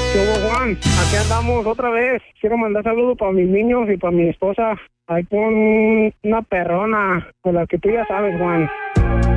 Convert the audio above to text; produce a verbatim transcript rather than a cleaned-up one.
¿Qué hubo, Juan? Aquí andamos otra vez. Quiero mandar saludos para mis niños y para mi esposa. Hay con una perrona, con la que tú ya sabes, Juan.